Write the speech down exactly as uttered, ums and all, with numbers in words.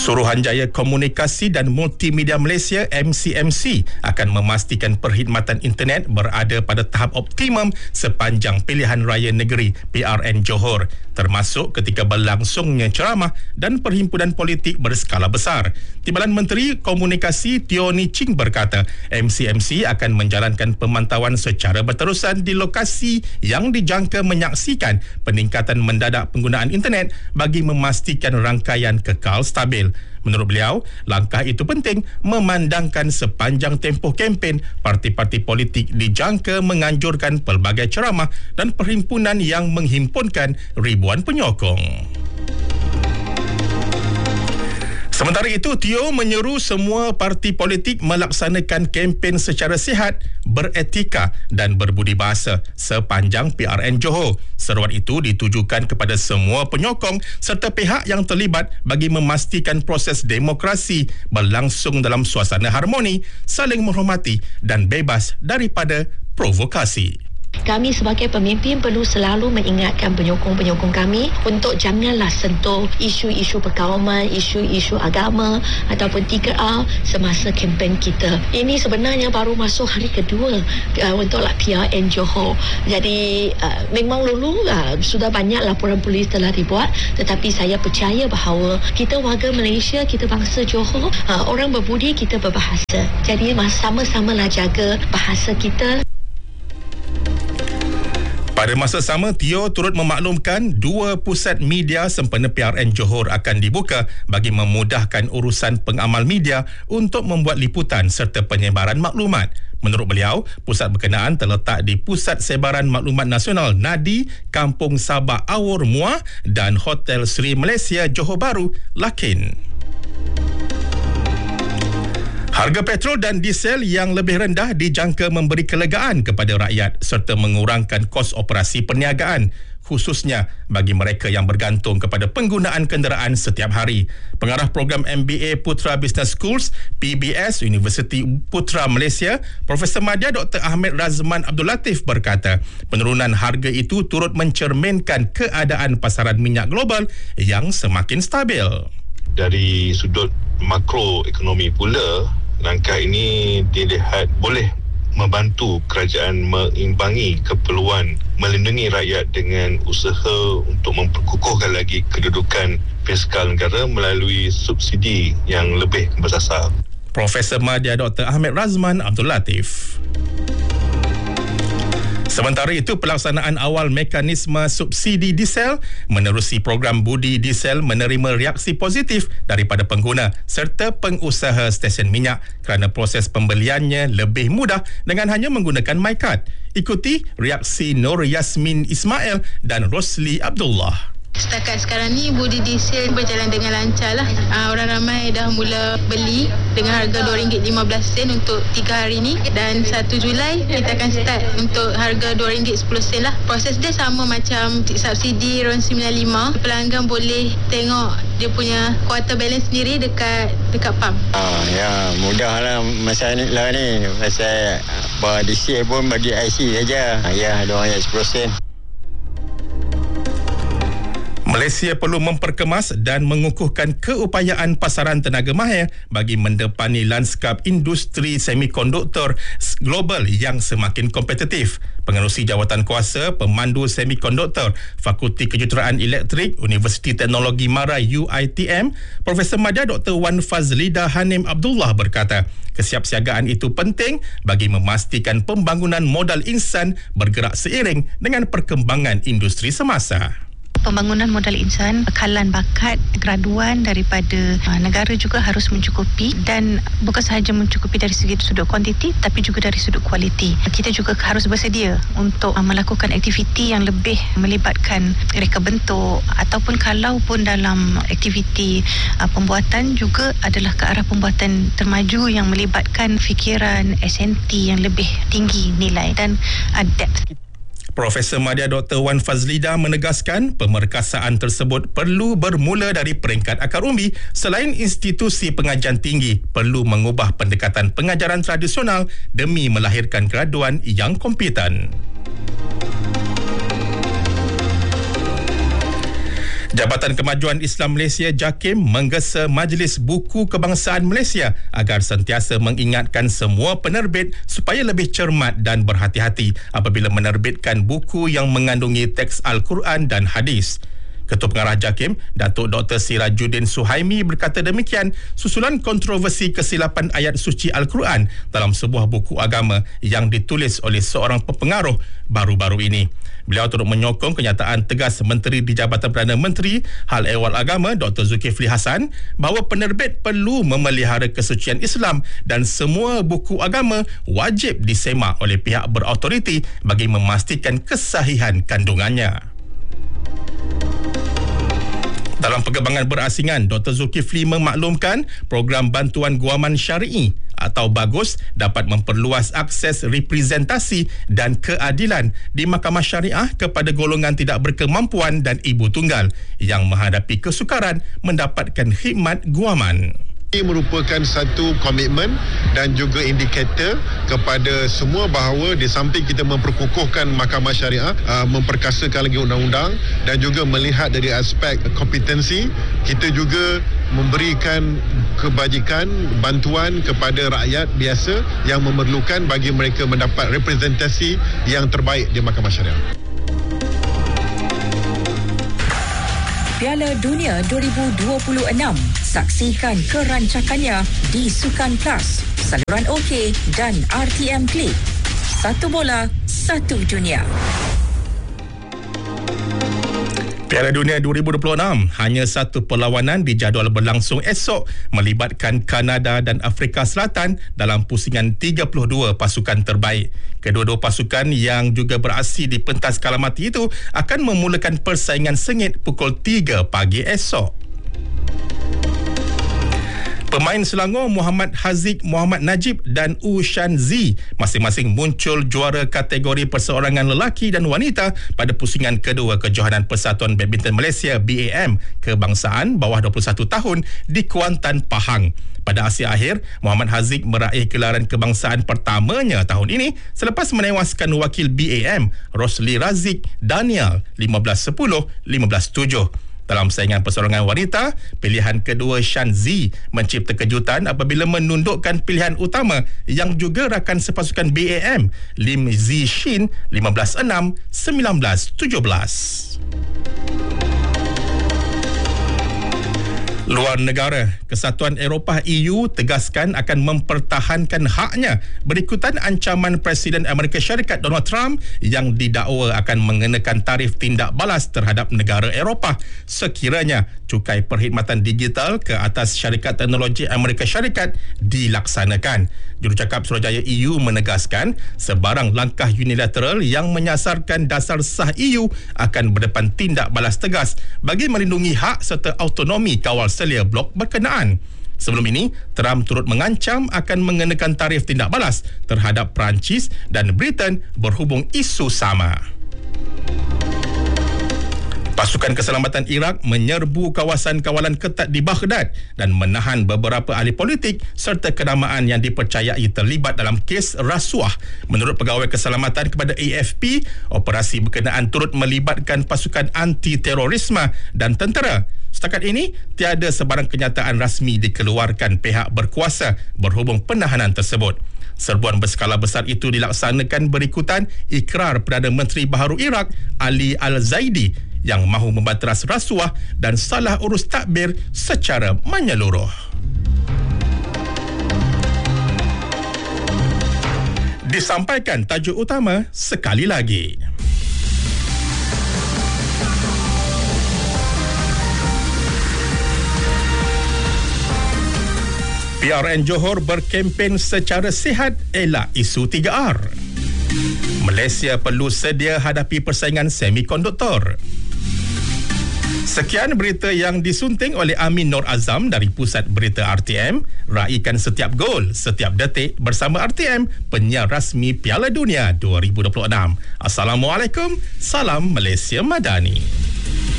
Suruhanjaya Komunikasi dan Multimedia Malaysia M C M C akan memastikan perkhidmatan internet berada pada tahap optimum sepanjang pilihan raya negeri P R N Johor, termasuk ketika berlangsungnya ceramah dan perhimpunan politik berskala besar. Timbalan Menteri Komunikasi Teo Ni Ching berkata, M C M C akan menjalankan pemantauan secara berterusan di lokasi yang dijangka menyaksikan peningkatan mendadak penggunaan internet bagi memastikan rangkaian kekal stabil. Menurut beliau, langkah itu penting memandangkan sepanjang tempoh kempen, parti-parti politik dijangka menganjurkan pelbagai ceramah dan perhimpunan yang menghimpunkan ribuan penyokong. Sementara itu, Teo menyeru semua parti politik melaksanakan kempen secara sihat, beretika dan berbudi bahasa sepanjang P R N Johor. Seruan itu ditujukan kepada semua penyokong serta pihak yang terlibat bagi memastikan proses demokrasi berlangsung dalam suasana harmoni, saling menghormati dan bebas daripada provokasi. Kami sebagai pemimpin perlu selalu mengingatkan penyokong-penyokong kami untuk janganlah sentuh isu-isu perkawaman, isu-isu agama ataupun tiga R semasa kempen kita. Ini sebenarnya baru masuk hari kedua uh, untuk P R N Johor. Jadi uh, memang dulu uh, sudah banyak laporan polis telah dibuat, tetapi saya percaya bahawa kita warga Malaysia, kita bangsa Johor, uh, orang berbudi, kita berbahasa. Jadi sama-samalah jaga bahasa kita. Pada masa sama, Teo turut memaklumkan dua pusat media sempena P R N Johor akan dibuka bagi memudahkan urusan pengamal media untuk membuat liputan serta penyebaran maklumat. Menurut beliau, pusat berkenaan terletak di Pusat Sebaran Maklumat Nasional Nadi, Kampung Sabah Awur Muar dan Hotel Sri Malaysia Johor Bahru, Lakin. Harga petrol dan diesel yang lebih rendah dijangka memberi kelegaan kepada rakyat serta mengurangkan kos operasi perniagaan, khususnya bagi mereka yang bergantung kepada penggunaan kenderaan setiap hari. Pengarah program M B A Putra Business Schools P B S Universiti Putra Malaysia, Profesor Madya Doktor Ahmed Razman Abdul Latif berkata, penurunan harga itu turut mencerminkan keadaan pasaran minyak global yang semakin stabil. Dari sudut makroekonomi pula, langkah ini dilihat boleh membantu kerajaan mengimbangi keperluan melindungi rakyat dengan usaha untuk memperkukuhkan lagi kedudukan fiskal negara melalui subsidi yang lebih bersasar. Profesor Madya Doktor Ahmed Razman Abdul Latif. Sementara itu, pelaksanaan awal mekanisme subsidi diesel menerusi program budi diesel menerima reaksi positif daripada pengguna serta pengusaha stesen minyak kerana proses pembeliannya lebih mudah dengan hanya menggunakan MyCard. Ikuti reaksi Nur Yasmin Ismail dan Rosli Abdullah. Setakat sekarang ni budi diesel berjalan dengan lancar lah. Uh, orang ramai dah mula beli dengan harga dua ringgit lima belas sen untuk tiga hari ni, dan satu Julai kita akan start untuk harga dua ringgit sepuluh sen lah. Proses dia sama macam subsidi RON sembilan puluh lima. Pelanggan boleh tengok dia punya quarter balance sendiri dekat dekat pump. Ah, ya, mudah lah masa ni lah ni. Masa bar diesel pun bagi I C saja. Ya, dua ringgit sepuluh sen. Malaysia perlu memperkemas dan mengukuhkan keupayaan pasaran tenaga mahir bagi mendepani lanskap industri semikonduktor global yang semakin kompetitif. Pengerusi Jawatan Kuasa Pemandu Semikonduktor Fakulti Kejuruteraan Elektrik Universiti Teknologi Mara U I T M, Profesor Madya Doktor Wan Fazlida Hanim Abdullah berkata, kesiapsiagaan itu penting bagi memastikan pembangunan modal insan bergerak seiring dengan perkembangan industri semasa. Pembangunan modal insan, bekalan bakat, graduan daripada uh, negara juga harus mencukupi, dan bukan sahaja mencukupi dari segi sudut kuantiti tapi juga dari sudut kualiti. Kita juga harus bersedia untuk uh, melakukan aktiviti yang lebih melibatkan reka bentuk, ataupun kalau pun dalam aktiviti uh, pembuatan juga adalah ke arah pembuatan termaju yang melibatkan fikiran S N T yang lebih tinggi nilai dan uh, depth. Profesor Madya Doktor Wan Fazlida menegaskan pemerkasaan tersebut perlu bermula dari peringkat akar umbi. Selain institusi pengajian tinggi perlu mengubah pendekatan pengajaran tradisional demi melahirkan graduan yang kompeten. Jabatan Kemajuan Islam Malaysia JAKIM menggesa Majlis Buku Kebangsaan Malaysia agar sentiasa mengingatkan semua penerbit supaya lebih cermat dan berhati-hati apabila menerbitkan buku yang mengandungi teks Al-Quran dan hadis. Ketua Pengarah JAKIM, Datuk Doktor Sirajuddin Suhaimi berkata demikian susulan kontroversi kesilapan ayat suci Al-Quran dalam sebuah buku agama yang ditulis oleh seorang pepengaruh baru-baru ini. Beliau turut menyokong kenyataan tegas Menteri di Jabatan Perdana Menteri Hal Ehwal Agama Doktor Zulkifli Hasan bahawa penerbit perlu memelihara kesucian Islam dan semua buku agama wajib disemak oleh pihak berautoriti bagi memastikan kesahihan kandungannya. Dalam perkembangan berasingan, Doktor Zulkifli memaklumkan program bantuan guaman syar'i atau BAGUS dapat memperluas akses representasi dan keadilan di Mahkamah Syariah kepada golongan tidak berkemampuan dan ibu tunggal yang menghadapi kesukaran mendapatkan khidmat guaman. Ini merupakan satu komitmen dan juga indikator kepada semua bahawa di samping kita memperkukuhkan Mahkamah Syariah, uh, memperkasakan lagi undang-undang dan juga melihat dari aspek kompetensi, kita juga memberikan kebajikan, bantuan kepada rakyat biasa yang memerlukan bagi mereka mendapat representasi yang terbaik di Mahkamah Syariah. Piala Dunia dua ribu dua puluh enam. Saksikan kerancakannya di Sukan Plus, saluran OK dan R T M Klik. Satu bola, satu dunia. Piala Dunia dua ribu dua puluh enam, hanya satu perlawanan dijadual berlangsung esok melibatkan Kanada dan Afrika Selatan dalam pusingan tiga puluh dua pasukan terbaik. Kedua-dua pasukan yang juga beraksi di pentas kalamati itu akan memulakan persaingan sengit pukul tiga pagi esok. Pemain Selangor Muhammad Haziq Muhammad Najib dan U Shan Zi masing-masing muncul juara kategori perseorangan lelaki dan wanita pada pusingan kedua Kejohanan Persatuan Badminton Malaysia B A M kebangsaan bawah dua puluh satu tahun di Kuantan, Pahang. Pada Asia Akhir, Muhammad Haziq meraih gelaran kebangsaan pertamanya tahun ini selepas menewaskan wakil B A M Rosli Razik Daniel lima belas sepuluh, lima belas tujuh. Dalam saingan perseorangan wanita, pilihan kedua Shan Zi mencipta kejutan apabila menundukkan pilihan utama yang juga rakan sepasukan B A M Lim Zi Shin lima belas enam, sembilan belas tujuh belas. Luar negara, Kesatuan Eropah E U tegaskan akan mempertahankan haknya berikutan ancaman Presiden Amerika Syarikat Donald Trump yang didakwa akan mengenakan tarif tindak balas terhadap negara Eropah sekiranya cukai perkhidmatan digital ke atas syarikat teknologi Amerika Syarikat dilaksanakan. Jurucakap Suruhanjaya E U menegaskan sebarang langkah unilateral yang menyasarkan dasar sah E U akan berdepan tindak balas tegas bagi melindungi hak serta autonomi kawal selia blok berkenaan. Sebelum ini, Trump turut mengancam akan mengenakan tarif tindak balas terhadap Perancis dan Britain berhubung isu sama. Pasukan keselamatan Iraq menyerbu kawasan kawalan ketat di Baghdad dan menahan beberapa ahli politik serta kenamaan yang dipercayai terlibat dalam kes rasuah. Menurut Pegawai Keselamatan kepada A F P, operasi berkenaan turut melibatkan pasukan anti-terorisme dan tentera. Setakat ini, tiada sebarang kenyataan rasmi dikeluarkan pihak berkuasa berhubung penahanan tersebut. Serbuan berskala besar itu dilaksanakan berikutan ikrar Perdana Menteri Baharu Iraq Ali Al-Zaidi yang mahu membanteras rasuah dan salah urus takbir secara menyeluruh. Disampaikan tajuk utama sekali lagi. P R N Johor berkempen secara sihat elak isu tiga R. Malaysia perlu sedia hadapi persaingan semikonduktor. Sekian berita yang disunting oleh Amin Nur Azam dari Pusat Berita R T M. Raikan setiap gol, setiap detik bersama R T M, penyiar rasmi Piala Dunia dua ribu dua puluh enam. Assalamualaikum, salam Malaysia Madani.